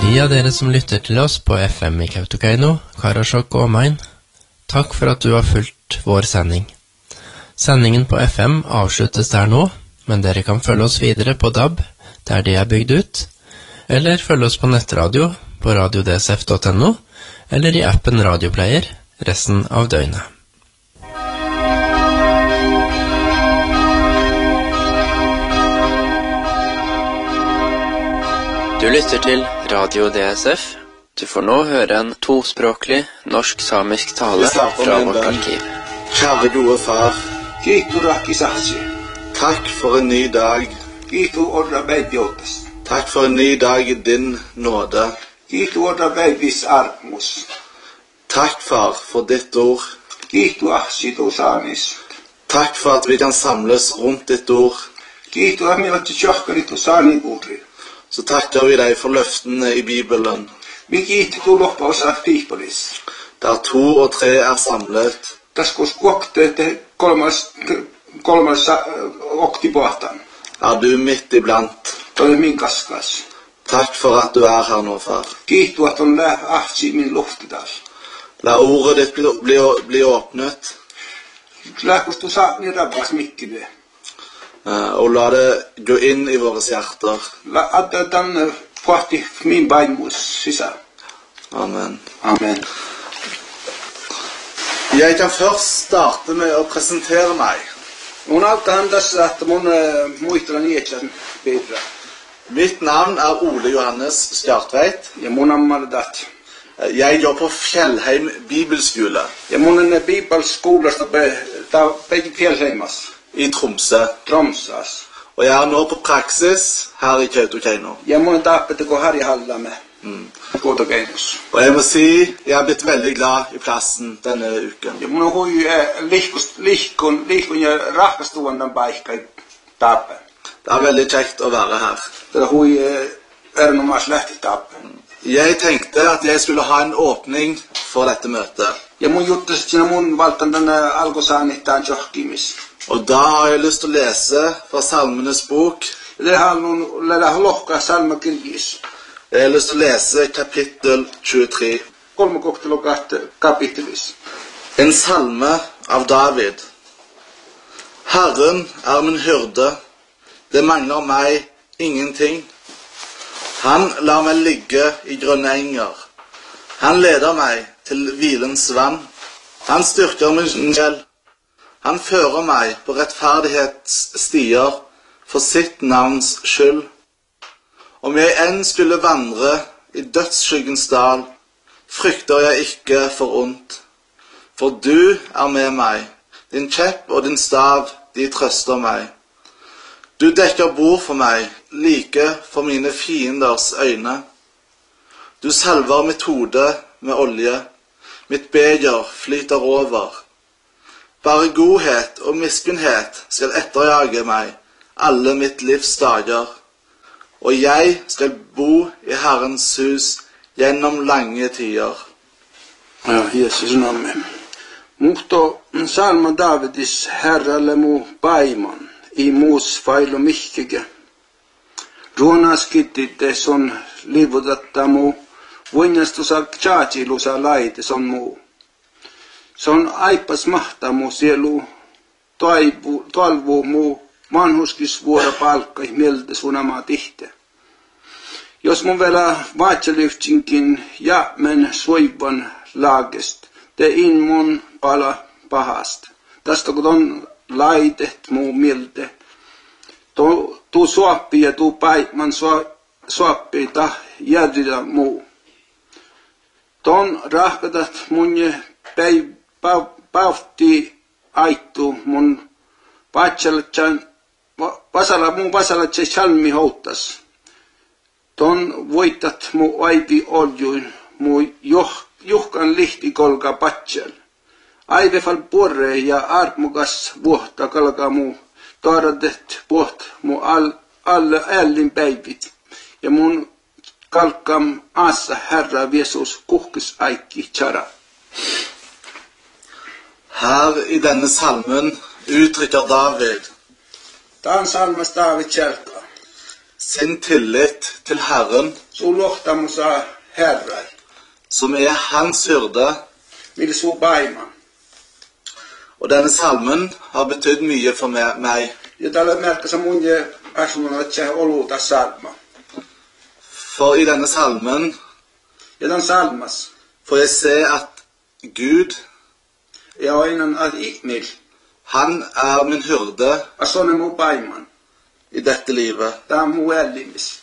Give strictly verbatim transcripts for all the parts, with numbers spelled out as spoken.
De av dere som lytter til oss på F M i Kautokeino, Karasjok og omegn, takk for at du har fulgt vår sending. Sendingen på F M avsluttes der nå, men dere kan følge oss videre på D A B, der de er bygd ut, eller følge oss på nettradio på radio d s f punktum n o, eller i appen Radioplayer resten av døgnet. Du lytter til Radio D S F. Du får nå høre en tospråklig norsk-samisk tale fra vårt arkiv. Kjære gode far, Kiitos rakisasi. takk for en ny dag. Kiitos orra päiviotas. Takk for en ny dag i din nåde. Kiitos orra päivis armus. Takk, far, for ditt ord. Kiitos ahsito saanis. Takk for at vi kan samles rundt ditt ord. Kiitos ahmivat sjohkarito saani puhri. Så takker vi deg for løftene i Bibelen. Vi kiitos loppaus artipolis. Der to og tre er samlet. Taskos kokte te kolmas kolmas oktipuhtan. Er du midt iblant. Toi min kaskas. Takk for at du er her nå, far. Kiitos at on lää ahsi min luftidas. La ordet ditt bli, bli, bli åpnet. Lähkos tu saani rabbas mikkive. Og la det gå inn i våre hjerter. La adda dan puhti min baimus sisä. Amen. Amen. Jeg kan først starte med å presentere meg. Mun auttahan tässä, että mun äh, muistelan iäksän Petra. Mitt navn er Ole Johannes Skjartveit. Ja mun ammaldat. Jeg går på Fjellheim Bibelskole Ja mun on bibelskolasta ta Pekki Fjellheimas. i Tromsø. Tromsas. Og jeg er nå på praksis her i Kautokeino. Ja mun on tappet ko Harjahallamme. Mm. Kautokeinos. Og jeg må si, jeg er blitt veldig glad i plassen denne uken. Ja mun on hui lihkust lihkun lihkun ja rahkastuvannan paikka tappe. Det er veldig kjekt å være her. Tätä hui erinomais lähti tappe. Jeg tenkte at jeg skulle ha en åpning for dette møtet. Ja mun juttasit siinä mun valtan tänne alkosaanittaan johkimis. Og da har jeg lyst til å lese fra Salmenes bok. Det haluun lähdä lohkaa salmakirjis. Jeg har lyst til å lese kapittel tjuetre. Kolme koktelukat kapittelis. En salme av David. Herren er min hyrde, det mangler meg ingenting. Han lar meg ligge i grønne enger. Han leder meg til hvilens vann. Han styrker min sjel. Han fører meg på rettferdighetsstier for sitt navns skyld. Om jeg enn skulle vandre i dødsskyggens dal, frykter jeg ikke for ondt. For du er med meg, din kjepp og din stav, de trøster meg. Du dekker bord for meg, like for mine fienders øyne. Du salver mitt hode med olje, mitt beger flyter over. Bare godhet og miskunnhet skal etterjage meg alle mitt livs dager, og jeg skal bo i Herrens hus gjennom lange tider. Ja, Jesus navne. Muhto salma Davidis herralle mu paiman, i muus failu mihkige. Ruonaskittite son livudatta mu, vuinnastusa tjaatsilusa laite son mu. Son aipas mahta mu sielu, toivu, toalvu mu vanhuskis vuora palkka mieltä sunamaa tihte. Jos mun vielä vaatsalyftsinkin ja men soivan laagest, te in mun pala pahast. Tästä kun on laitet muu mieltä, tuu suoppi ja tuu päivän suoppi ta jädrillä muu. Ton rahkatat mun päiv pauhti aittu mun vaatsalatsan vasala mun vasalatse salmi houttas. Ton voitat mu aivi oljuin mu joh, juhkan lihti kolka patsel. Aivefal porre ja armukas vuotta kalka mu taaradet vuot mu all alle ällin päivit. Ja mun kalkam assa Herra Jesus kuhkes aikki tjara. Her i denne salmen uttrykker David. Tämä on salmas David kärka. sin tillit til Herren, Så luottamusa Herran. som er hans hyrde, Mil su baiman. og denne salmen har betydd mye for me- meg. Ja tällä merkassa mun je asumana että oluta salma. For i denne salmen Ja tämän salmas. får jeg se at Gud, Ja oinan at ikmil. han er min hyrde Asone mu baiman. i dette livet. Tää on mu ellimis.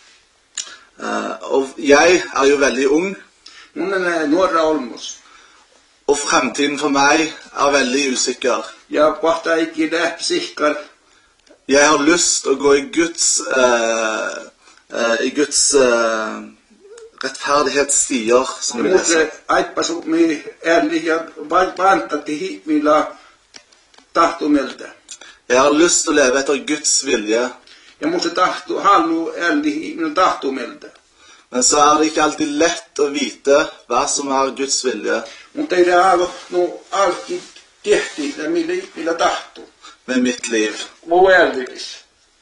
Eh, og jeg er jo veldig ung, Mun on nuora olmus. og fremtiden for meg er veldig usikker. Ja kohta ikki lähti sihkar. Jeg har lyst å gå i Guds, eh, eh, i Guds eh, rettferdighetsstier, som vi leser. Mutta aippasu mi elli ja vantatti hikmila tahtumelta. Jeg har lyst til å leve etter Guds vilje, Ja musta tahtu halu elli hikmila tahtumelta. men så er det ikke alltid lett å vite hva som er Guds vilje Mutta ei alo no alki tehti ja millä millä tahtu. med mitt liv. Mu ellimis.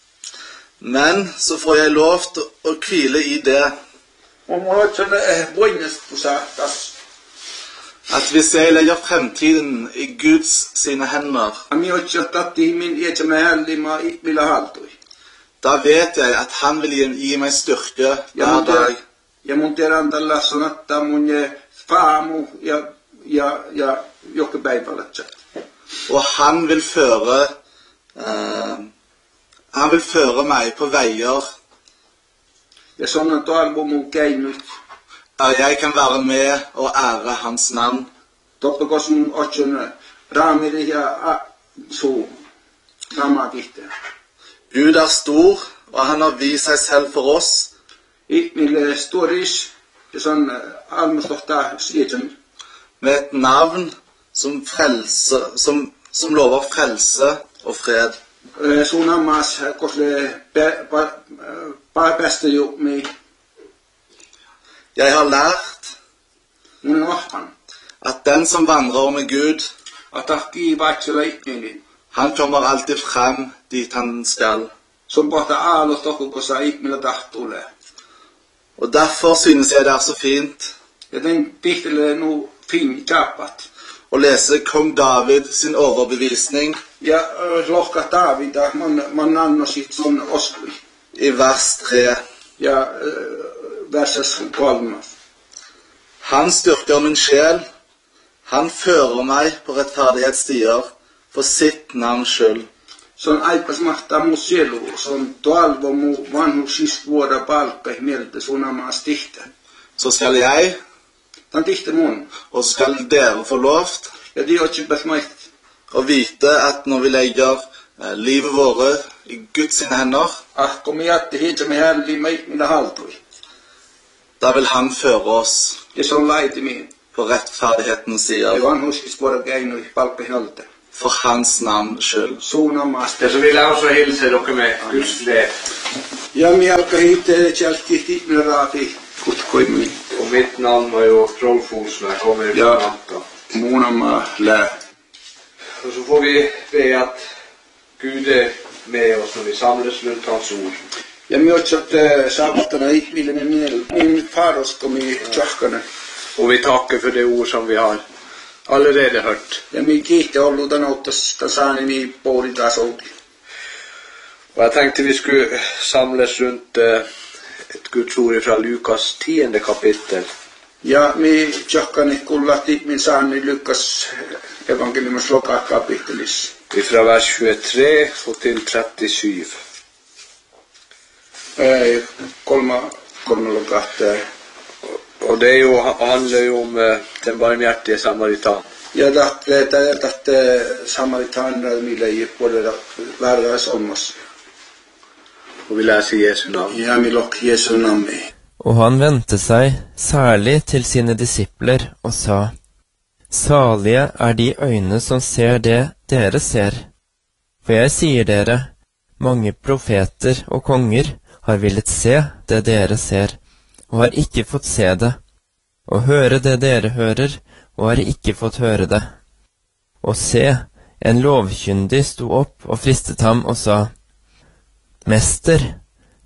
Men så får jeg lov til å hvile i det, Mun on se voinnestu saatas. at hvis jeg legger fremtiden i Guds sine hender, Ami otsa tatti min ietsä elli ma millä haltui. da vet jeg at han vil gi, gi meg styrke Ja hver mun dag. te ja mun terantalla sonatta mun faamu ja ja ja jokke päivällä. Og han vil føre, eh, han vil føre meg på veier Ja sonan toalvu mun keinut. der jeg kan være med og ære hans navn. Toppakos mun otsun raamiri ja a, su ramatihte. Gud er stor, og han har vist seg selv for oss Mille storis ja son almustohta sietsen. med et navn som, frelse, som, som lover frelse og fred. Suunamas kosle pa bästa ju mi Jeg har lært mun ohpan. at den som vandrer med Gud, Atahki vatsela ikmili. han kommer alltid frem dit han skal. Som pohta aalo tohkukosa ikmillä tahtule. Og derfor synes jeg det er så fint Ja den tihtele nu fin chapat. å lese kong David sin overbevisning Ja lohka Davida man man anno sit son oskui. i vers tre. Ja verses kolme. Han styrker min sjel, han fører meg på rettferdighetsstier for sitt navns skyld. Son aipas mahtaa mu sielu, son toalvo mu vanhuksista vuoda palkka mieltä suunamaan tihtä. Så skal jeg, Tan tihtä mun. og så skal dere få lov Ja di otsipas maist. å vite at når vi legger eh, livet våre i Guds sine hender, Ah, kun me jätti hiitsä me hälli meit millä haltui. da vil han føre oss Ja se on laiti mihin. på rettferdighetens Ja stier vanhuksista vuoda keinui palkka hjalta. for hans navns skyld. Suunamaan. Ja så vill jag också hälsa dere med Guds fred. Ja mi alka hiitte tjälki hiittmillä raafi kutkoimmi. Och mitt namn var ju Trollfors när jag kommer ifrån Ja. Nacka. Muunama lää. Och så får vi be att Gud är med oss när vi samlas runt hans ord. Ja mi otsat saavuttana ihmille min min faroskomi tjahkana. Och vi tackar för det ord som vi har allerede hört. Ja mi kiitte olluutan ottasta saani mi poudita souti. Och jag tänkte vi skulle samlas runt eh, ett Guds ord från Lukas tionde kapitel. Ja mi tjahkani kullahti min saani Lukas evankeliumas loka kapittelis. Ifrån vers tjugotre och till trettiosju. Ei, kolma, kolma lokat. Och det är ju, handlar ju om eh, den barmhärtige samaritan. Ja tahte tahte samaritanna millä ei puolella vääräs olmassa. Och vi läser i Jesu namn. Ja mi lok Jesu namni. Og han vendte seg særlig til sine disipler og sa, «Salige er de øyne som ser det dere ser. For jeg sier dere, mange profeter og konger har villet se det dere ser, og har ikke fått se det, og høre det dere hører, og har ikke fått høre det. Og se, en lovkyndig sto opp og fristet ham og sa, «Mester,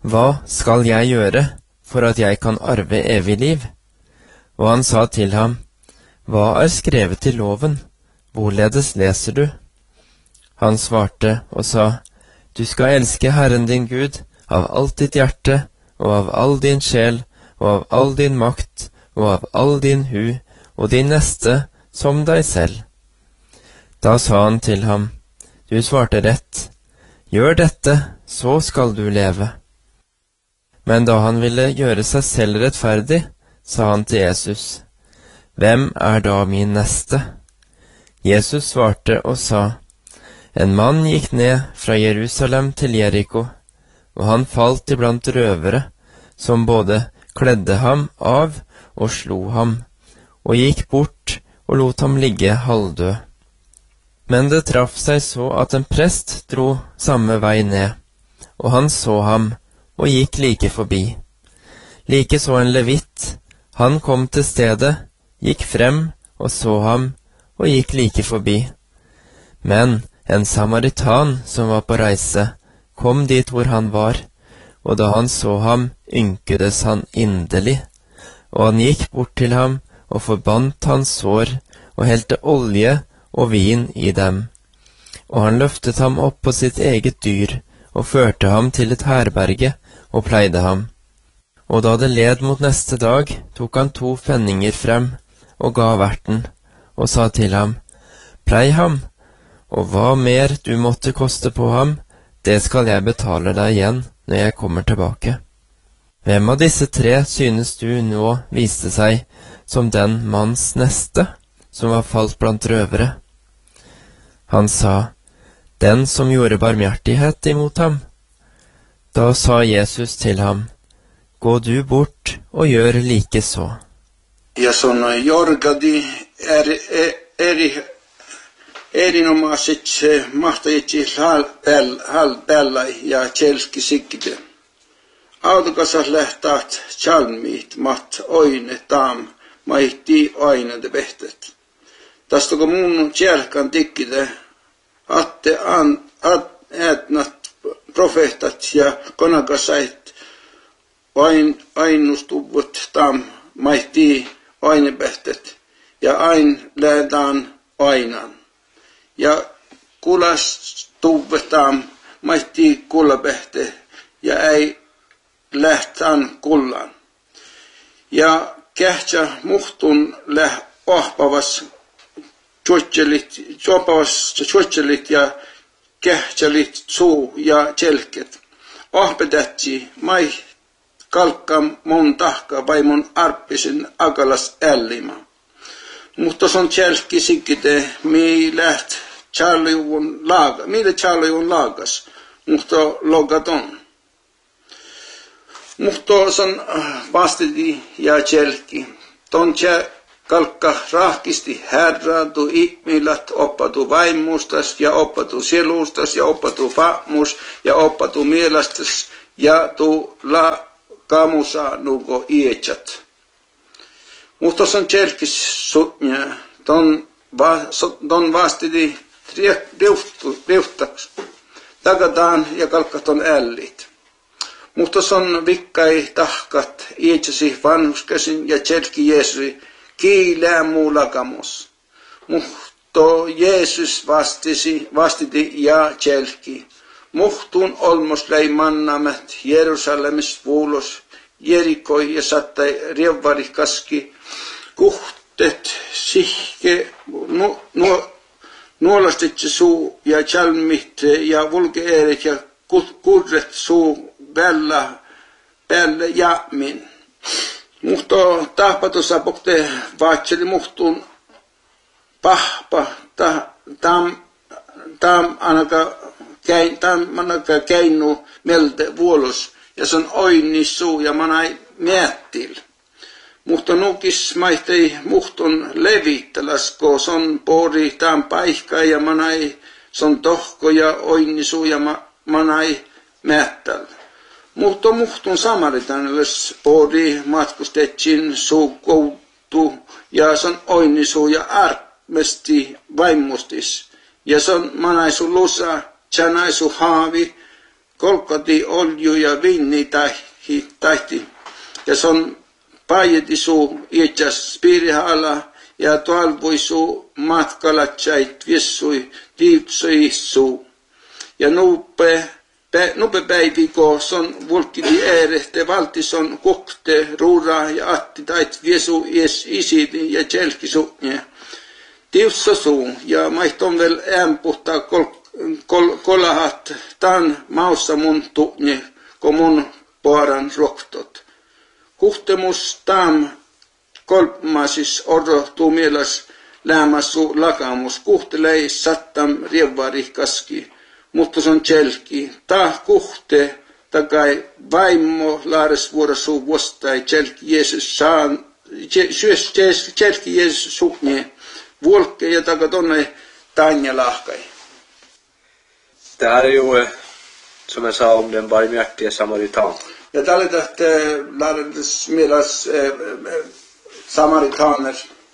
hva skal jeg gjøre for at jeg kan arve evig liv? Og han sa til ham, hva er skrevet i loven? Hvorledes leser du? Han svarte og sa, du skal elske Herren din Gud av alt ditt hjerte, og av all din sjel, og av all din makt, og av all din hu, og din neste som deg selv. Da sa han til ham, du svarte rett, gjør dette, så skal du leve. Men da han ville gjøre seg selv rettferdig, sa han til Jesus, hvem er da min neste? Jesus svarte og sa, en mann gikk ned fra Jerusalem til Jeriko, og han falt iblant røvere, som både kledde ham av og slo ham, og gikk bort og lot ham ligge halvdød. Men det traff seg så at en prest dro samme vei ned, og han så ham og gikk like forbi. Like så en levitt, han kom til stedet, gikk frem og så ham og gikk like forbi. Men en samaritan som var på reise, kom dit hvor han var, og da han så ham, ynkedes han inderlig, og han gikk bort til ham og forbandt hans sår og helte olje og vin i dem. Og han løftet ham opp på sitt eget dyr og førte ham til et herberge og pleide ham. Og da det led mot neste dag, tok han to fenninger frem og ga verten og sa til ham, plei ham, og hva mer du måtte koste på ham, det skal jeg betale deg igjen når jeg kommer tilbake. Hvem av disse tre synes du nå viste seg som den manns neste, som var falt blant røvere? Han sa, den som gjorde barmhjertighet imot ham. Da sa Jesus til ham, gå du bort og gjør like så. Ja sanoi jorgadi eri eri erinomaiset mahtajitsi halbellai ja chelski sikide. Autukasas lähtaat chalmiit mat oine tam maihti oine de behtet. Tästä kun mun chelkan tikkide atte an at etnat profeetat ja konakasait vain ainustuvut tam maihti oine behtet ja ain lähdään ainan. Ja kulas tuvetaan maihti kullabehte ja ei lähtään kullan. Ja kähtsä muhtun läh ohpavas tjuotselit, juopavas tjuotselit ja kähtsälit suu ja tjelket. Ohpetätsi mai kalkkam mun tahka vai mun arppisin akalas ällima. Mutta se on tjelkki sikite, mi läht Charliun laaga, mille Charliun laagas, mutta logaton. Mutta se on vastiti ja tjelkki. Tontja kalkka rahkisti herraatu ihmilat, oppatu vaimustas ja oppatu sielustas ja oppatu faamus ja oppatu mielastas ja tu la kamusa nuko ietsat. Mutta se on tjelkis sutnja, ton, va, ton vastiti riuhtaks. Tagataan ja kalkkaton ällit. Mutta se on vikkai tahkat ietsasi vanhuskäsin ja tjelki Jeesusi kiilää muu lakamus. Mutta Jeesus vastisi, vastiti ja tjelki. Muhtun olmos lei mannamet Jerusalemis vuulos. Jerikoi ja sattai rievvari kaski. Kuhtet sihke nu, nu, nuolastitse suu ja chalmit ja vulgeeret ja kurret suu päällä päällä jamin. Muhto tahpatossa pokte vaatseli muhtun pahpa ta tam tam anaka käin tam anaka käinnu melte vuolos ja se on oinni suu ja manai miettil. Mutta nukis maihtei muhton levittäläs, ko son pori tam paikka ja manai son tohko ja oinni suu ja ma, manai miettal. Mutta muhtun samaritanilles pori matkustetsin suu koutu ja son oinni suu ja armesti vaimustis. Ja son manaisu lusa, chanaisu haavi, kolkati olju ja vinni tahti, tahti. Ja son paajetisu iätsäs piirihala ja tualvuisu matkalatsait vissui tiivtsoissu. Ja nuupe, nuupe päiviko son vulkiti äärehte valtison kokte ruura ja atti tait viesu ies isidi ja tjelkisutne. Tiivtsosu ja maihton vel äänpuhtaa kol, kol, kolahat tan maussa mun tu'ne ko mun poaran roktot. Kuhtemus tam kolmasis orro tuumielas lämmässu lakamus. Kuhtelei sattam rievvarihkaski, mutta se on tjelki. Tah kuhte takai vaimo laaresvuorosu vuostai tjelki Jeesus saan, tjelki Jeesus suhne. Vuolke ja taga tonne Tanja lahkai. Det här är ju, som jag sa, om den barmhärtige samaritan. Ja tällä tähtä lärdes mielas äh, samaritaner.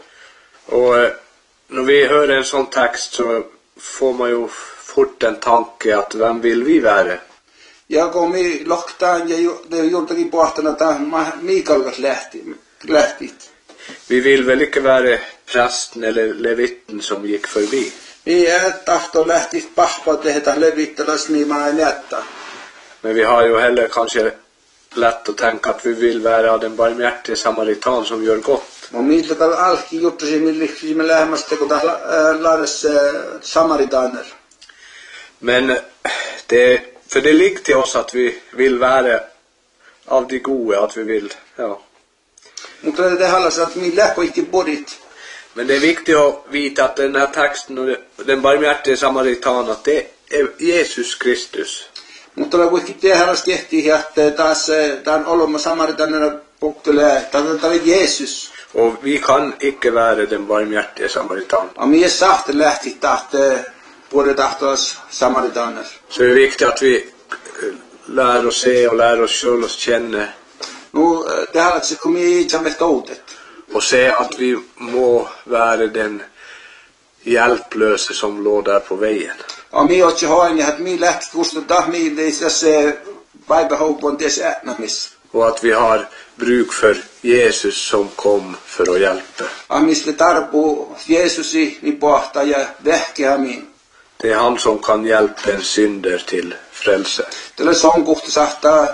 Och eh, när vi hör en sån text så får man ju fort en tanke att vem vill vi vara? Ja kun mi lohtaan ja det juurtakin pohtana, että Mikael lähti, lähtit. Vi vill väl inte vara prästen eller levitten som gick förbi. Vi är tahto lähtit pahpa tehdä levittäläs niin mä en jättä. Men vi har ju heller kanske lätt att tänka att vi vill vara den barmhärtige samaritan som gör gott. No miltä tällä alki juttusi milliksi me lähemmästä kun tällä lades samaritaner. Men det, för det ligger till oss att vi vill vara av de goda, att vi vill, ja. Mutta det hallas att mi lähko ikke bodit. Men det är viktigt att veta att den här texten och den barmhärtige samaritan, att det är Jesus Kristus. Mutta on kuitenkin tehdäs tehtiin, että taas tämän olemme samaritanina punktelee, tämä on Jeesus. Och vi kan icke vara den barmhärtige samaritan. Ja mi är sahte lähti tahte både tahtoas samaritaner. Så det är viktigt att vi lär oss se och lär oss själva oss känna. Nu det har att se komi jamet outet. Och se att vi må vara den hjälplöse som låg där på vägen. Ja mi otsi hoin ja att mi lähti kustuta mi deisas vaibahopon des ätnamis. Och att vi har bruk för Jesus som kom för att hjälpa. Ja mistä tarpu Jeesusi ni pohta ja vähkeä min. Det är han som kan hjälpa en synder till frälse. Tällä son kohta sahtaa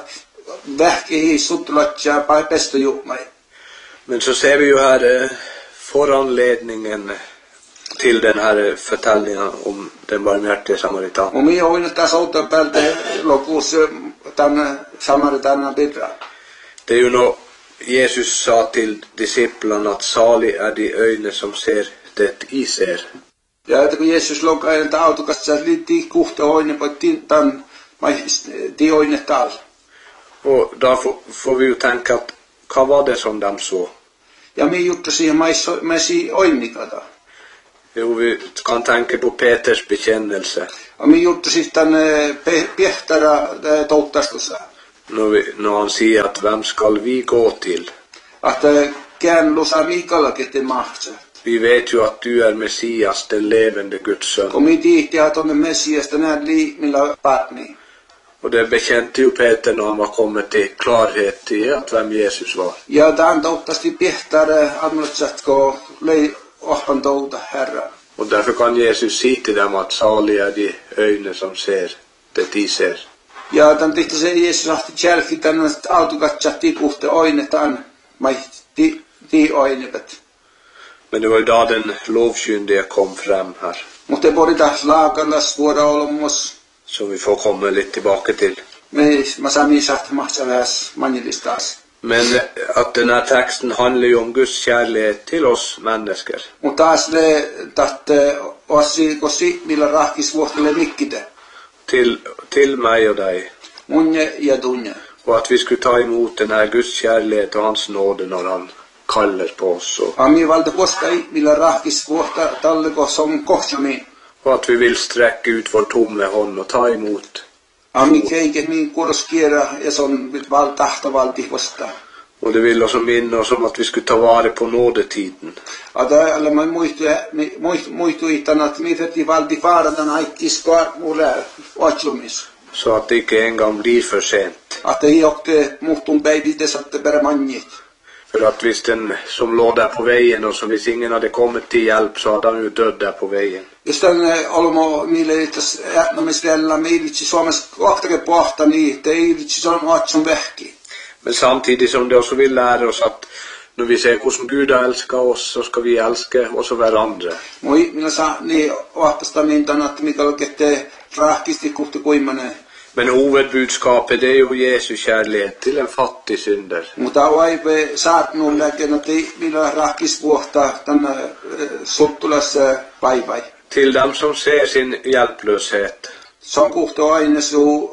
vähkeä suttulatja pai pestojumai. Men så ser vi ju här eh, föranledningen till den här förtällningen om den barmhärtige samaritan. Och mi hoin taas outa päältä lopussa tämän samaritanen bidra. Det är ju när Jesus sa till disciplarna att salig är de ögon som ser det I ser. Ja että kun Jeesus lokaa en tautukasta liitti kuhta hoine på tintan mai de hoine tal. Och då får, får vi ju tänka att vad var det som de såg? Ja mi juttu siihen mai si oinnikata. Jo, vi kan tänka på Peters bekännelse. Ja mi juttu sitten Pehtara touttastussa. När han säger att vem ska vi gå till? Att käänlusa Mikaelakin te mahtsa. Vi vet ju att du är Messias, den levande Guds son. Kun mi tiihti att on Messias den liimillä partni. Och det bekänte ju Peter när han var kommit till klarhet i att vem Jesus var. Ja tämän touttasti Pehtara annotsatko lei ohpan touta Herra. Och därför kan Jesus säga till dem att salig är de ögon som ser det I ser. Ja tämän tehti se Jeesus ahti tjälki tänne autokatsatti kuhte oinetaan mai ti, ti oinepet. Men det var ju då den lovkyndige kom fram här. Mutta borde taas laakallas vuoda olemus. Som vi får komma lite tillbaka till. Me mä sami saht mahtsaväs manjelistas. Men att den här texten handlar ju om Guds kärlek till oss människor. Mutta taas le tahte osi kosi millä rahkis vuotelle mikkide. Till, till mig och dig. Munje ja dunje. Och att vi skulle ta emot den här Guds kärlek och hans nåde när han kallar på oss. Och, Ami valta postai millä rahkis vuotta talleko som kohsami. och att vi vill sträcka ut vår tomle hand och ta emot. Ami keiket min kuroskiera ja son val tahta valti posta. Och det vill också minna oss om att vi skulle ta vara på nådetiden. Ada alla man muistu muistu muistu itan att mi fetti valti faaratan aikki skar mulle oatsumis. Så att det inte en gång blir för sent. Att det åkte mot en baby det satte bara manget. För att hvis den som låg där på vägen och så hvis ingen hade kommit till hjälp så hade han ju död där på vägen. Jos tänne olmo mille itas ätnamisvella meilitsi Suomessa kohtake pohta niin, te ilitsi son atson vähki. Men samtidigt som det också vill lära oss att när vi ser hur Gud älskar oss så ska vi älska oss och varandra. Moi, minä saa niin vahvasta mintan, että mikä oikeette rahkisti kohta kuimane. Men huvudbudskapet det är ju Jesus kärlek till en fattig synder. Mutta vaive saat nuun läken, että millä rahkis vuotta tänne suttulassa päivä. Till dem som ser sin hjälplöshet. Se on kohta aina su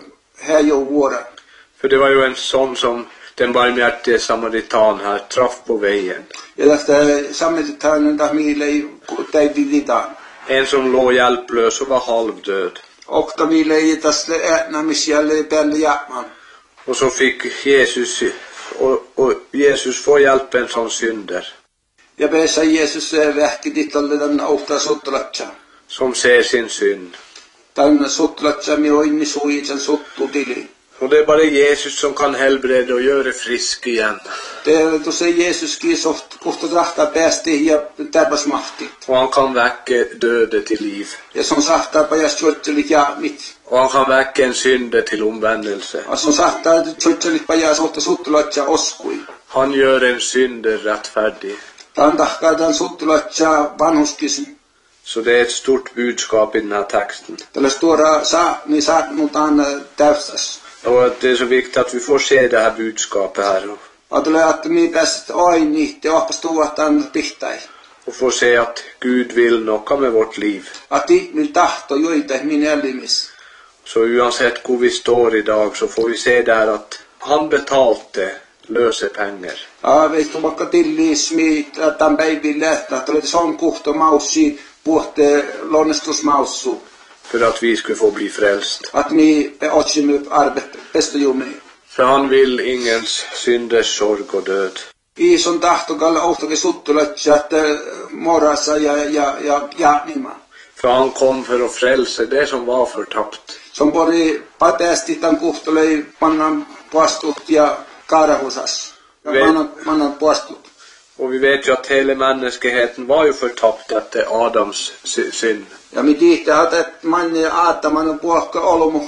häjou vuoda. För det var ju en sån som den barmhärtige samaritan här träff på vägen. Ja tästä samaritanen där mille ei täyditaan. En som låg hjälplös och var halvdöd. Okta mille ei tästä ätnamisjälle päälle jäämään. Och så fick Jesus och, och Jesus får hjälpa en sån synder. Ja päässä Jesus vähki ditalle tänne ofta suttulatsa. Som ser sin synd. Tänne suttulatsa mi on inni suitsen suttutili. Och det är bara Jesus som kan helbreda och göra frisk igen. Det är då säger Jesus kisoft kohta drahta päästi ja tärbas mahti. Och han kan väcka döda till liv. Ja som sagt på jag skjutseli ja mitt. Och han kan väcka en synder till omvändelse. Ja som sagt att skjutseli på jag såtta suttulatsa oskui. Han gör en synder rättfärdig. Han tahkaa den suttulatsa vanhuskisen. Så det är ett stort budskap i den här texten. Tällä stora sa ni sa mutan täysas. Och det är så viktigt att vi får se det här budskapet här. Att det att mi bäst aini det hoppas då att han tihtai. Och får se att Gud vill något med vårt liv. Att det vill tahto joita min elimis. Så oavsett hur vi står idag så får vi se där att han betalte löse pengar. Ja, vet du vaikka tillis mi tämän päivin lähtää, että oli sån kohta maussi puhte lonnestusmaussu. För att vi skulle få bli frälst. Att mi otsimme arbete bästa jumi. För han vill ingens synders sorg och död. I sån tahtokalle ohtoke suttulatsa, että morassa ja, ja, ja, ja nima. För han kom för att frälsa det som var förtappt. Som pori pateasti tämän kohtolei pannan puastut ja karahusas. Ja mannan, mannan puastut. Och vi vet ju att hela mänskligheten var ju förtappt efter Adams synd. Ja me tiedetään, että manne aataman on puhka olmu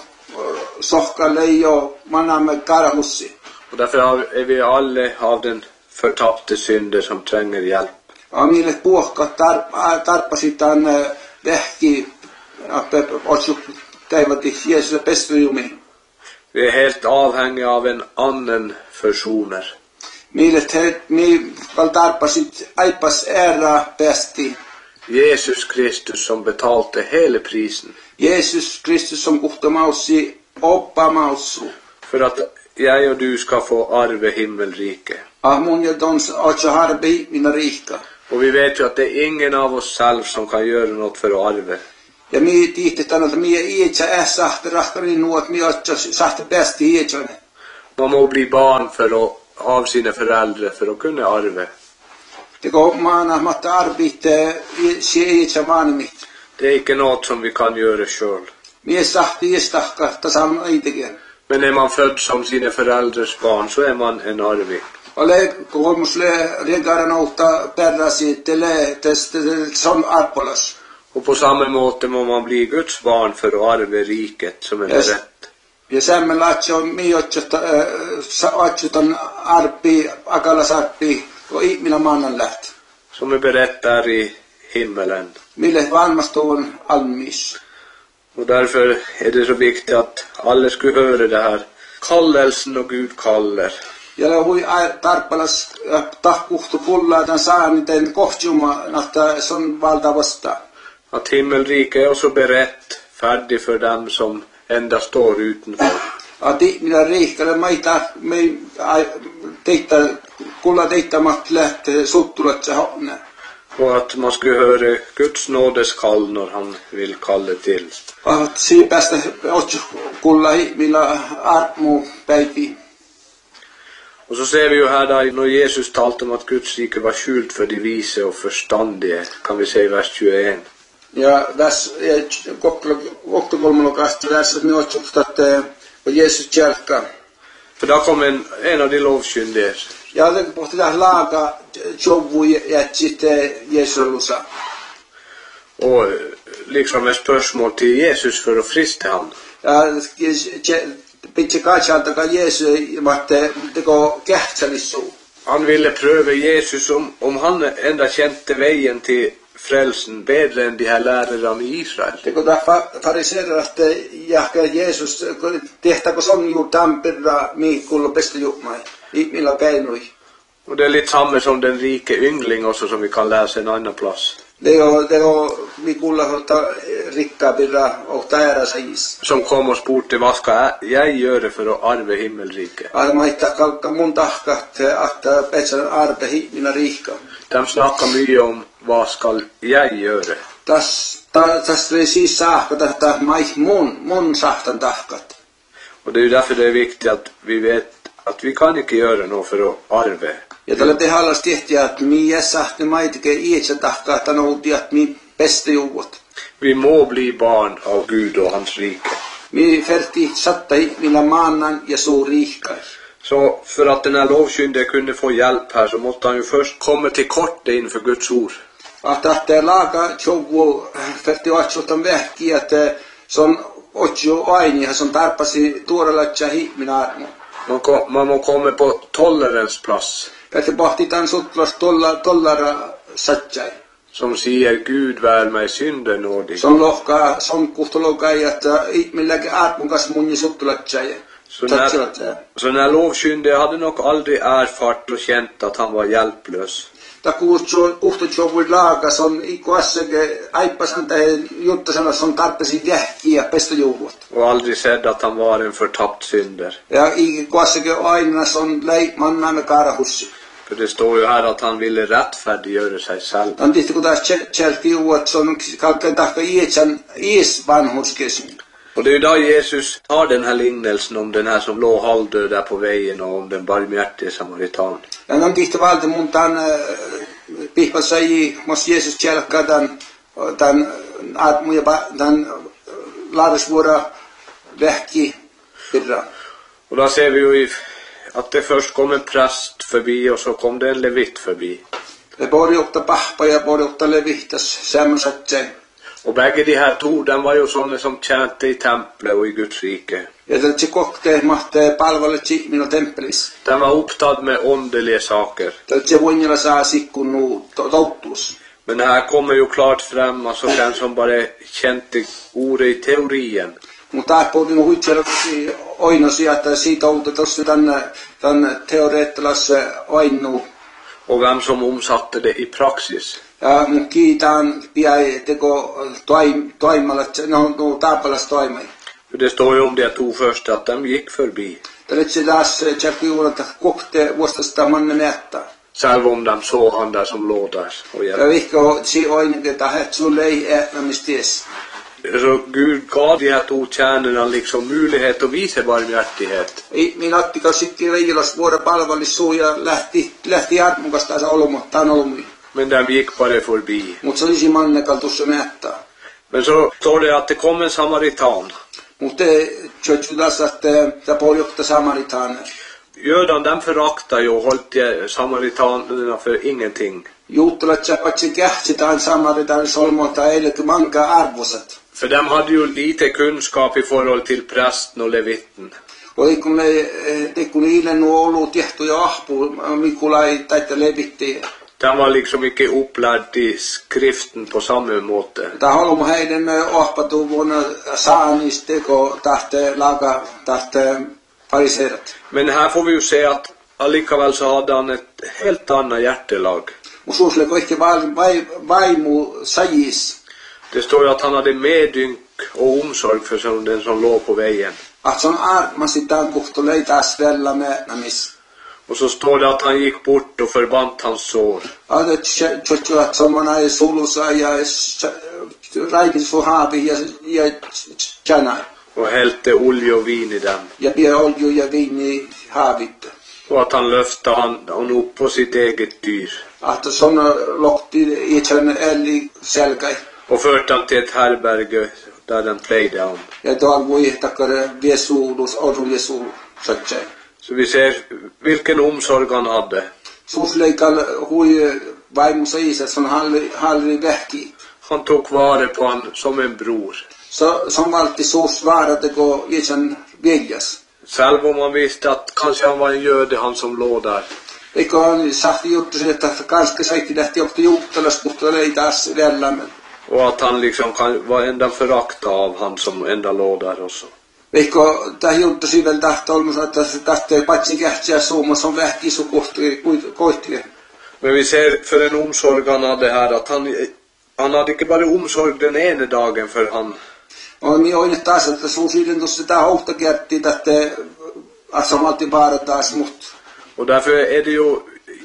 sohkalle jo mannamme karahussi. Och därför är vi alla av den förtappte synder som tränger hjälp. Ja mille puhka tarppasitaan vähki, että otsu teivati Jeesus pestujumi. Vi är helt avhängiga av en annan försoner. Mille te mi val tarppasit aipas ära pesti. Jesus Kristus som betalte hela prisen. Jesus Kristus som kohta maussi oppa maussu. För att jag och du ska få arve himmelrike. Ah mun ja dons otsa harbi mina rika. Och vi vet ju att det är ingen av oss själv som kan göra något för att arve. Ja mi tiedetään, että mi ietsä äsahti rahtari nuot mi otsa sahti pesti ietsä. Man må bli barn för att, av sina föräldrar för att kunna arve. Det går maana matta arbete se ietsä vanimit. Det är inte något som vi kan göra själv. Mi sahti istahka tasam itegen. Men är man född som sina föräldrars barn så är man en arving. Ole kolmusle regaran outa perrasi tele test som arpolas. Och på samma måte må man bli Guds barn för att arve riket som är Yes. rätt. Ja semme latso mi otsuta otsutan arpi akalasarpi och ihmillä mannan läht. Som är berett där i himmelen. Mille valmastuun almis. Och därför är det så viktigt att alla skulle höra det här. Kallelsen och Gud kallar. Ja hui tarppalas tahkuhtu pullaa tämän saani tein kohtjuma nahta son valtavasta. Att himmelriket är också berett, färdig för dem som enda står utanför. Att ihmillä riihkälle maita me teitä kulla teittämät läht suttulat se honne. Och att man skulle höra Guds nådes kall när han vill kalla till. Att si päästä otsu kulla ihmillä armu päivi. Och så ser vi ju här där när Jesus talte om att Guds rike var skjult för de vise och förståndige, kan vi se i vers tjugoett. Ja vers kolmekymmentä vers me otsukset att och Jesus kärka. För då kom en, en av de lovkyndiga. Ja det pohti där laga jobu ja sitte Jesusa. Och liksom ett spörsmål till Jesus för att frista han. Ja pitche katsaalta ka Jesus matte teko kähtsälissu. Han ville pröva Jesus om, om han ända kände vägen till frälsen bättre än de här lärarna i Israel. Teko da fariseerilla että jahka Jesus tehtäkö son ju tampera miikulla pesti jumai. Millä keinui. Och det är lite samma som den rike yngling också som vi kan läsa en annan plats. Det är det är miikulla hota rikka birra och tära sägs. Som kom och spurte vad ska jag göra för att arva himmelriket. Alla maita kalka mun tahkat att petsan arve himmelna rika. De snackar mycket om vad ska jag göra. Tas tas precis saakka tahta mai mun mun sahtan tahkat. Och det är därför det är viktigt att vi vet att vi kan inte göra något för att arva. Ja tällä te hallas tehti att mi jäsahte maitike ietsä tahkat nouti att mi bästa juot. Vi må bli barn av Gud och hans rike. Mi ferti sattai mina maannan ja suu rihkai. Så för att den här lovkyndige kunde få hjälp här så måste han ju först komma till korta inför Guds ord. Att att laga jobu ferti otsutan vähki että son otju aini som tarpasi tuorelatsa himminä. Man, kom, man må komma på tollarens plats. Että pohtitaan sutlas dollar dollara satjai. Som säger Gud vär mig synden nådig. Som lohka som kuhtolokai että milläkin arpunkas munni suttulatsai. Så när, så när lovkyndige hade nog aldrig erfart och känt att han var hjälplös. Ta kuutso kuhtotjovui laaka son ikuassege aippasan tai juttasana son tarpesi jähkiä pestojuuvut. Och aldrig sett att han var en förtappt synder. Ja ikuassege aina son leikmanna med karahussi. För det står ju här att han ville rättfärdiggöra sig själv. Han tihti kun taas tjälki juot son kalken tahka ietsän ies vanhurskesmi. Och det är ju då Jesus tar den här lignelsen om den här som låg halvdöd där på vägen och om den barmhärtige samaritan. Ja on tihti valta mun tan pihpasai mos Jesus tjälka dan dan atmuja dan laadesvuora vähki pirra. Och då ser vi ju att det först kom en präst förbi och så kom det en levit förbi. Det borde okta pahpa ja borde okta levitas semmoiset. Och bägge de här orden var ju sådana som tjänte i templet och i Guds rike. Ja det kokte mahte palveletsi minun temppelis. Den var upptadd med åndeliga saker. Det voinilla saa sikkunu touttus. Men det här kommer ju klart fram, alltså den som bara kände ordet i teorien. Mutta puhutin huitseloksi oinosi, että siitä outetusti tämän, tämän teoreettilassa oinu. Och vem som omsatte det i praxis. Ja mun kiitään piai teko toimalla, no, no taapalas toimai. För det står ju om det tog först att de gick förbi. Tällöin taas tjärki juurata kokte vuostasta manne näyttää. Själv om de såg han där som låg där och ja vihko si oinu, että het sulle ei äänämisties. Så Gud gav de här två tjänerna liksom möjlighet att visa barmhärtighet. Minä ottikaa sitten reilas vuoden palvelissuun ja lähti, lähti armukasta se olomohtaan olumui. Men de gick bara förbi. Mutta se olisi mannekal tuossa näyttää. Men så står det att det kom en samaritan. Mutta tjötsudas että det påjokta samaritaner. Jödan den föraktar ju och hållt samaritanerna för ingenting. Juuttulat sä patsi kähtsitään samaritaner solmota eilet manka arvosat. För de hade ju lite kunskap i förhåll till prästen och levitten. Och kun ne kun niille nuo ollut tehtyjä ahpu mikulai taita levitti. Den var liksom inte upplärd i skriften på samma måte. Det haluamme heidän ahpatu vuonna saanisteko tahte laga tahte fariseerat. Men här får vi ju se att allikaväl så hade han ett helt annat hjärtelag. Ususleko ikke vaimu sajis. Det står ju att han hade medynk och omsorg för den som låg på vägen. Att son armasitaan kuhtoleitas vella meämis. Och så står det att han gick bort och förbant hans sår. Ja, det tjotju att sommarna är solusa ja raikis få haavi ja tjänar. Och hällde olja och vin i dem. Ja pia olju ja vin i haavit. Och att han löftade han, han upp på sitt eget dyr. Att såna lokti i tjän eli selkai. Och fört han till ett härberge där den plöjde han. Ja täällä voi takkare viesuudus, orru viesu satsai. Så vi ser vilken omsorg han hade. Suusleikal hui vaimusa isä, som halli, halli vähki. Han tog vare på han som en bror. Så, som valti suus svarade kun isän veljas. Själv om man visste att kanske han var en jöde, han som låg där. Eikö on sahti juttu se, että kanske saitti lähti johti juuttalasta, mutta ei taas vällämmen. Och att han liksom kan, var enda förakta av han som enda låg där också. Eikö tämä juttu syvän tahtoilmus, että se tahtee patsi kähtiä suuma, som vähki iso kohtille. Men vi ser för en omsorg han hade här att han, han hade inte bara omsorg den ena dagen för han. Och mi on taas, että suusilin tuossa tämä ohta kertti, että asamalti bara taas mut. Och därför är det ju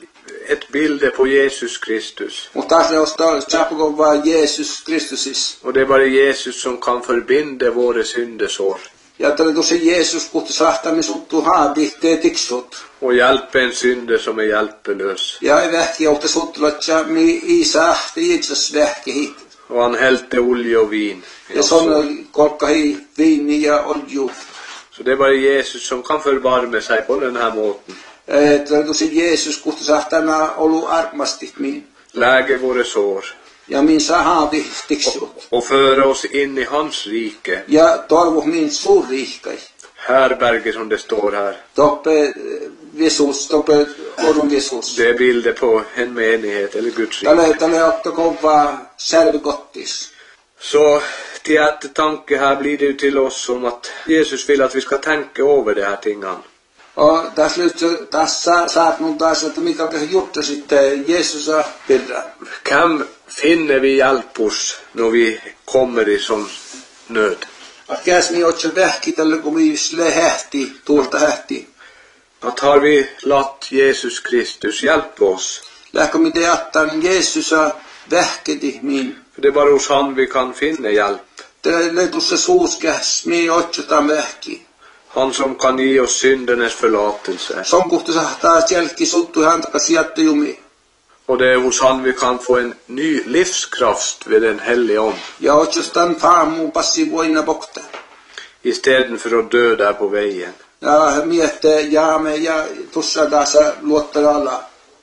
ett bild på Jesus Kristus. Mutta taas ne ostaa tjapukon vaan Jeesus Kristusis. Och det är bara Jesus som kan förbinda våra syndesår. Ja tällä tuossa Jeesus kuhti sahtamme suttu haabihteen tiksut. Och hjälpa en synde som är hjälplös. Ja ei vähki ohta suttulatja mi Isa ahti itses vähki hit. Och han hällde olja och vin. Ja sån kolka hi viini ja olju. Så det är bara Jesus som kan förbarma sig på den här måten. Tällä tuossa Jeesus kuhti sahtana olu armastit min. Läge våra sår. Ja min saa haabi tiksut. Och föra oss in i hans rike. Ja toivo min suurrihkai. Härberge som det står här. Toppe Jesus, toppe orun Jesus. Det är bilder på en menighet eller Guds rike. Tällä tällä otto kova särvigottis. Så till eftertanke här blir det ju till oss om att Jesus vill att vi ska tänka över det här tingan. Och där slut tässä saat mun taas, että mikä on juttu sitten Jeesusa pirra. Kan finner vi hjälp hos när vi kommer i sån nöd? Att käs mi otsa vähki tällä kun mi sle hähti, tuolta hähti. Att har vi latt Jesus Kristus hjälpa oss? Lähkö mi teattan Jeesusa vähketi min. För det är bara hos han vi kan finna hjälp. Tällä tuossa suuskäs mi otsa vähki. Han som kan ge oss syndernas förlåtelse. Som kuhti sahtaa jälki suttu häntäkä sijatte jumi. Och det är hos han vi kan få en ny livskraft vid den helige om. Ja otsastan faamu passi voina bokta. Istället för att dö där på vägen. Ja miette jaamme ja tuossa taasa luottaa alla.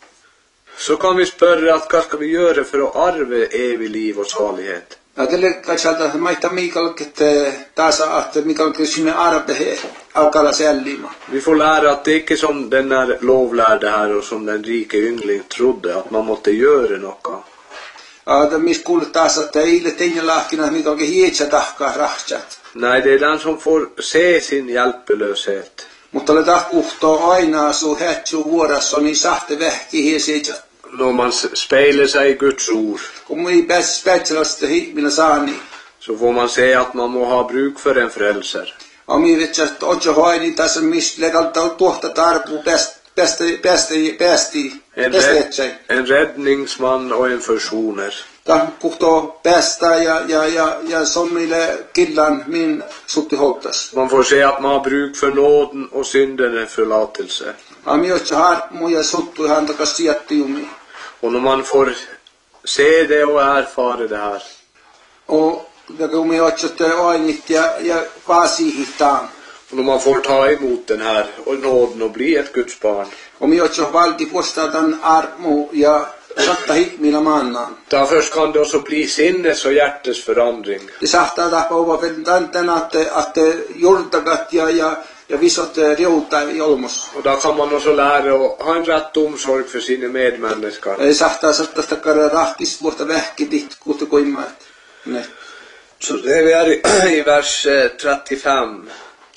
Så kan vi spöra att vad ska vi göra för att arve evig liv och salighet? Ja tälle katsalta maita Mikael että taasa että Mikael kysymme arve alkalla sällima. Vi får lära att det är inte som den där lovlärde här och som den rike yngling trodde att man måste göra något. Ja det mis kuulet taas että eile teinen lahkina Mikael hietsä tahkaa rahtsat. Nej, det är den som får se sin hjälplöshet. Mutta le tahkuhtoo aina su hätsu vuorossa niin sahte vähki hiesietsä. När man speglar sig i Guds ord. Kun mi bäst spetsalasta himminä saani. Så får man se att man må ha bruk för en frälsare. Ja mi vet että otsa hoini tässä mis legalta tuohta tarpu bäst bäst bäst bäst En, red, en räddningsman och en försoner. Tämä puhtoo päästä ja, ja, ja, ja sommille killan min sutti holtas. Man får se att man har bruk för nåden och synden förlåtelse. Ami otsa harmu ja suttu häntä kassiattiumi. Och när man får se det och erfara det här. Och det kun mi otsa te ainit ja, ja vaasihitaan. Och när man får ta emot den här och nåden och bli ett Guds barn. Och mi otsa valti postatan armu ja satta himminä maannan. Därför kan det också bli sinnes och hjärtes förändring. Det saattaa tapahtua välttämättä, että, että jultakat ja, ja, ja visot riuta i olmos. Och då kan man också lära att ha en rätt omsorg för sina medmänniskor. Det saattaa saattaa takara rahkis vuotta vähkidit kuuta koimmat. Ne. Så det är i vers trettiofem.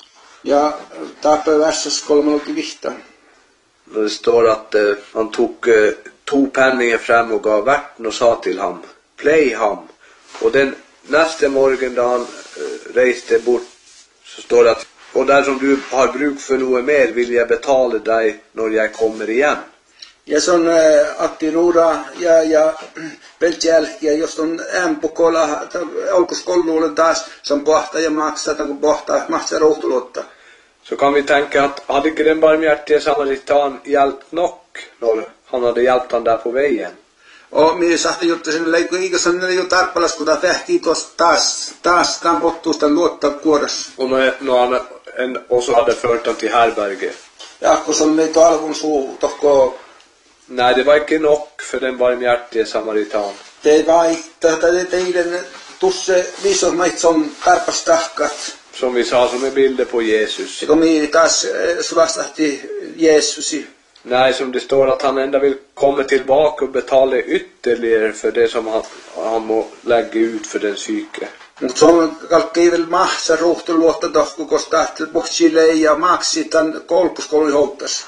Ja tappar versas kolmaluki vihta. Det står att uh, han tog uh, tog penningen fram och gav värten och sa till ham, play ham. Och den nästa morgon då han uh, reste bort så står det att och där som du har bruk för något mer vill jag betala dig när jag kommer igen. Ja se on äh, Atti Ruura ja, ja Veltjälkiä, jos on ämpukolla, alkuskolluulle taas, se on pohta ja maksaa, kun pohtaa, maksaa rohtulutta. Så kan vi tänka att hade inte den barmhärtige samaritan hjälpt nog när han hade hjälpt han där på vägen? Och minä sahti juttu sen leikku, eikö se on jo tarpeellis, kun tämä vähkii tuossa taas, taas tämän pottuusta luottaa kuoressa. Och när han en, också hade fört dem till härberge. Ja kun se on meitä alvun suu, tohko... Nej, det var inte nog för den barmhärtige samaritan. Det var inte, det teidän tusse visos meitä som tarpeellis tahkat. Som vi sa, som är bilder på Jesus. Ja kun minä taas sulastahti Jeesusi. Nej, som det står att han ända vill komma tillbaka och betala ytterligare för det som han, han må lägga ut för den psyke. Mutta se on kaikki vielä mahsa ruhtu luotta tohku, koska tahti boksille ja maksi tämän kolpuskoulun houttas.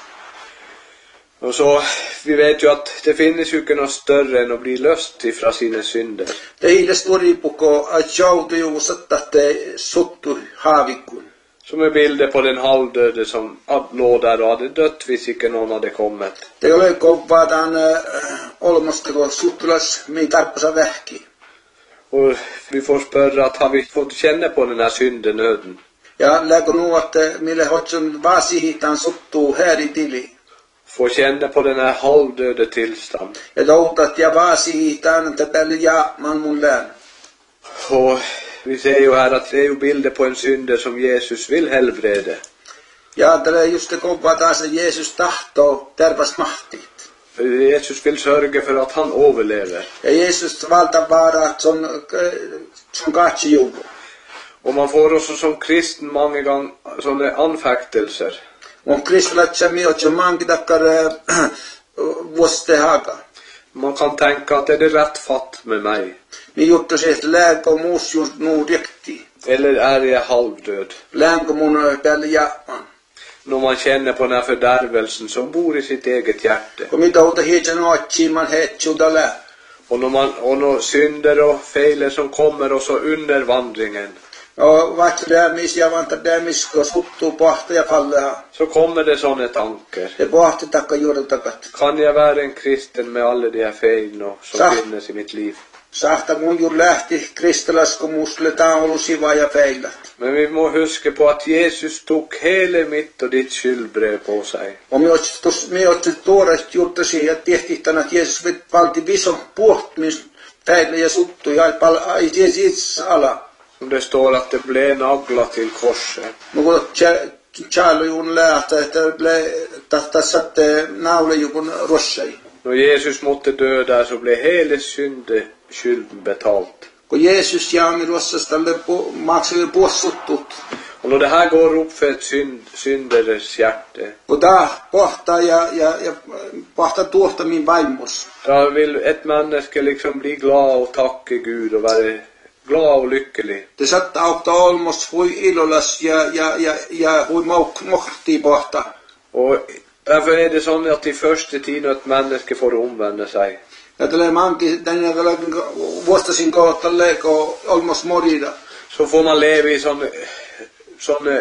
Och så, vi vet ju att det finns ju inte något större än att bli löst ifrån sina synder. Det hille stori puko att joudu ju satta te suttu haavikun. Som är bilder på den halvdöde som låg där och hade dött hvis inte någon hade kommit. Det ole kovaadan olmostako suttulas min tarppasa vähki. Och vi får spöra att har vi fått känna på den här syndenöden. Ja lägger nu att mille hotsun vaasihitan suttuu här i tili. Får känna på den här halvdöde tillstånd. Ja doutat ja vaasihitan että päälle ja man mun lään. Och vi ser ju här att det är ju bilder på en synder som Jesus vill helbreda. Ja det är just det kovaadan att Jesus tahtoo tervas mahtit. För Jesus vill sörja för att han överlever. Ja Jesus valta vaara som som katsi juvo. Och man får också som kristen många gånger sådana anfäktelser. On kristilätsä miotsa mankin takkar vuoste haga. Man kan tänka att är det rätt fatt med mig? Mi juttu se, että läänkö muus just nuu rikti. Eller är jag halvdöd? Läänkö mun päälle jäämään. När man känner på den här fördärvelsen som bor i sitt eget hjärta. Kun mitä outa hietsen ootsi, man heetsuuta lää. Och när man och när synder och fel som kommer och så under vandringen. Ja vaikka dämis ja vanta dämis, kun suttuu pohta ja falleha. Så kommer det sådana tankar. Se pohti takka juuri takat. Kan jag vara en kristen med alla de här felen som Sa. finns i mitt liv? Sahta mun juuri lähti kristiläs, kun musta tämä ollut siva ja feilat. Men vi må huska på att Jesus tog hela mitt och ditt skyldbrev på sig. Och me oot me oot tuoreesti juttasi ja tehtiin tänä, että Jeesus valti vison puhtmis feille ja suttu ja pal ai Jeesus ala. Som det står att det blev naglat till korset. Mutta tjäällä juun lähtee, että tahtaa satte naule jukun rossai. När Jesus måtte dö där så blev hela syndskylden betalt. Kun Jeesus jaami rossasta maksoi puosuttut. Och när det här går upp för ett synd, syndares hjärta. Kun tää pohtaa ja, ja, ja pohtaa tuohta min vaimos. Då vill ett människa liksom bli glad och tacka Gud och vara glad och lycklig. Det satt auttaa olmos hui ilolas ja, ja, ja, ja hui mohtii pohta. Och därför är det så att i första tiden ett människa får omvända sig. Ja tälle manki tänne tälle vuostasin kohta leko olmos morida. Så får man leva i sån sån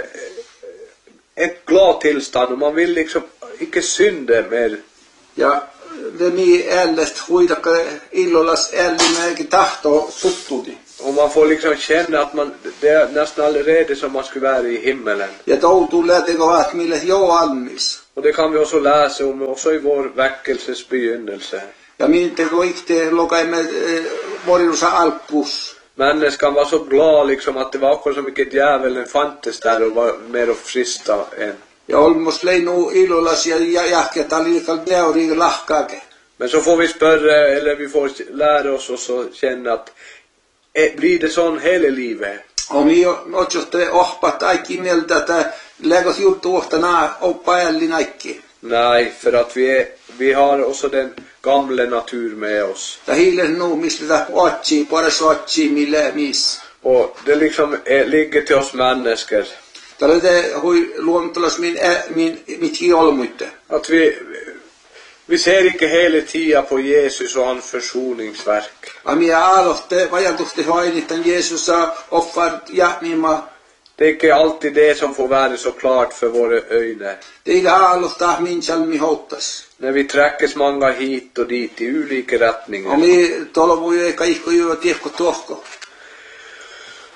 ett glad tillstånd och man vill liksom inte synda mer. Ja det mi ället huidakka illolas ällimäkin tahto suttudi. Och man får liksom känna att man det är nästan allerede som man skulle vara i himmelen. Ja toutuu lätekö att mille jo almis. Och det kan vi också läsa om också i vår väckelses begynnelse. Ja minte ko ikte lokaimme morilusa alkus. Människan var så glad liksom att det var också så mycket djävulen fanns där och var mer och frista än. Ja olmos leinu illolas ja jahke talikal teori lahkake. Men så får vi spöra eller vi får lära oss och så känna att är, blir det sån hela livet. Och vi otsotte ohpat aiki mieltä, että lägos juttu ohtana oppa ällin aikki. Nej, för att vi är, vi har också den gamla natur med oss. Ja hiilen nu mistä otsi, paras otsi mille mis. Och det liksom är, ligger till oss människor. Tällä te hui luontolas min min mitt olmuitte. Att vi vi ser inte hela tiden på Jesus och hans försoningsverk. Ami aloitte vajatusti vainitan Jeesusa offar ja mimma. Det är inte alltid det som får vara så klart för våra ögon. Det är aloittaa min salmi houttas. När vi träckas många hit och dit i olika riktningar. Ami tolvui ei kaikko jo tiekko tohko.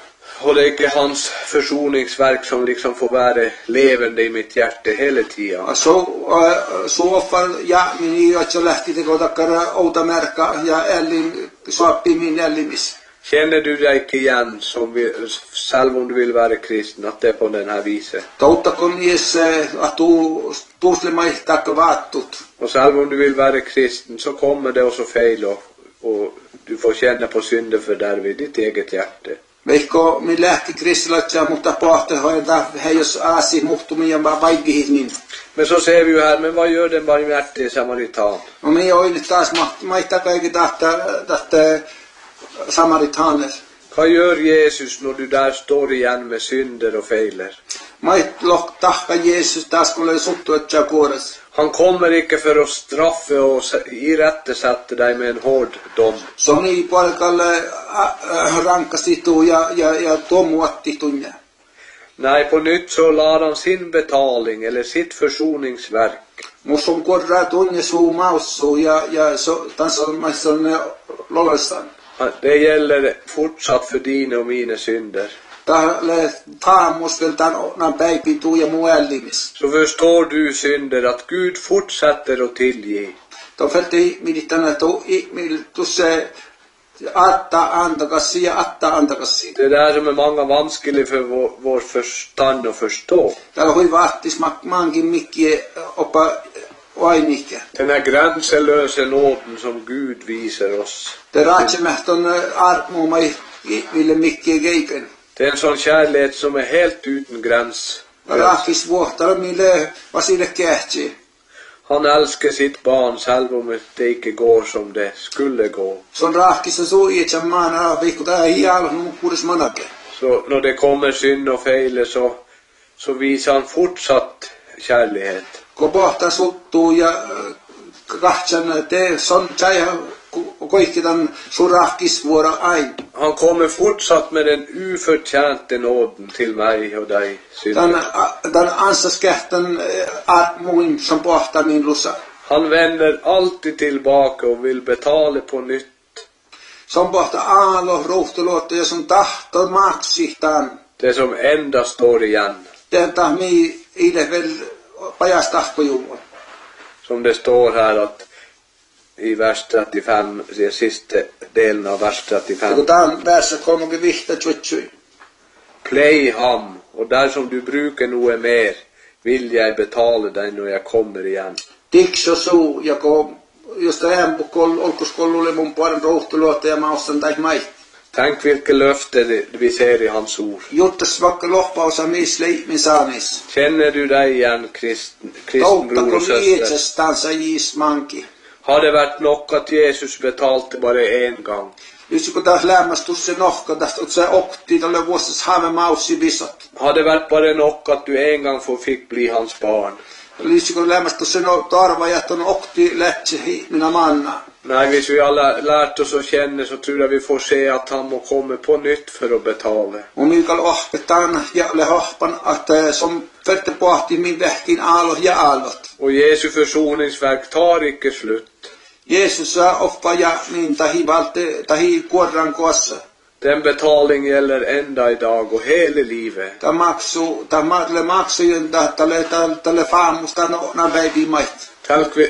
Och det är inte hans försoningsverk som liksom får vara levande i mitt hjärta hela tiden. Så så fall ja minä jo lähti teko takkara outa merkka ja ellin soppi min ellimis. Känner du dig inte igen som vi, själv om du vill vara kristen, att det är på den här viset? Totta kun jes att du tuusle maihtaa vaattut. Och själv om du vill vara kristen så kommer det också fel och, och du får känna på synder för där vid ditt eget hjärta. Veikko min lähti kristilatsia mutta pohte hoida he jos aasi muhtumia vaikkihin. Men så ser vi ju här, men vad gör den barmhärtige samaritan? No me oin taas maihtaa kaikki tahta tahta samaritaner. Vad gör Jesus när du där står igen med synder och fejler? Mait lok tahka Jesus taas kun oli suttu etja kuores. Han kommer inte för att straffa och irättesätta dig med en hård dom. Så ni paikalle rankasitu ja ja ja tomuatti tunne. Nej, på nytt så lade han sin betalning eller sitt försoningsverk. Mus on korra tunne suu maussu ja ja so tansalmaisen lolessan. Det gäller fortsatt för dina och mina synder. Tälle taamuskeltaan nan päipituu ja muellimis. Så förstår du synder att Gud fortsätter att tillge. Då fälti miditana to i mil tusse atta antakassi ja atta antakassi. Det där som är många vanskligt för vår, vår förstånd att förstå. Täällä hui vaattis mankin mikki oppa vainike. Den här gränslösa nåden som Gud visar oss. Det raatsemehton armumai ville mikki geiken. Det är en sån kärlek som är helt utan gräns. Raakis vuohtara mille vasille kähtsi. Han älskar sitt barn själv om det inte går som det skulle gå. Son raakis on suu itse maana viikuta hialo nu kuudes manake. Så när det kommer synd och fel så, så visar han fortsatt kärlighet. Kun pohtaa suttuu ja kahtsan te son tjäjä kaikki tämän surahkisvuora aina. Han kommer fortsatt med den oförtjänta nåden till mig och dig syndare. Tämän, tämän ansaskähten armuin som pohtaa minussa. Han vänder alltid tillbaka och vill betala på nytt. Som pohtaa aalo ruhtuluotta ja sun tahto maksihtaan. Det som enda står igen. Den tahmi ile väl pajas tahkojuun. Som det står här att i vers trettiofem, den sista delen av vers trettiofem. Kun tämän väärssä kolmokin vihta tjutsui. Play ham, och där som du brukar nog är mer, vill jag betala dig när jag kommer igen. Tikso suu, ja kun jos tämän olkuskollulle mun puolen ruhtuluotta ja maustan tai mai. Tänk vilka löften vi ser i hans ord. Juttas vaikka lohpausa misli min saanis. Känner du dig igen, kristen, kristen bror och syster? Itsestansa jis manki. Har det varit något att Jesus betalte bara en gång? Just kun taas lämmästus se nohka, tästä oot se okti, tälle vuostas haave maussi visot. Har det varit bara något att du en gång får fick bli hans barn? Just kun lämmästus se no tarva ja ton okti lähtse minä manna. Nej, hvis vi alla lärt oss och känner så tror jag vi får se att han må komma på nytt för att betala. Och Mikael ohpetaan ja le hohpan att som färte pohti min vähkin aalo ja aallot. Och Jesu försoningsverk tar icke slut. Jesus sa ofpa ja niin tahi valte tahi kuorran kossa. Den betalning gäller ända idag och hela livet. Ta maksu ta makle maksujen ta tälle tälle faamusta no na baby mait. Tänk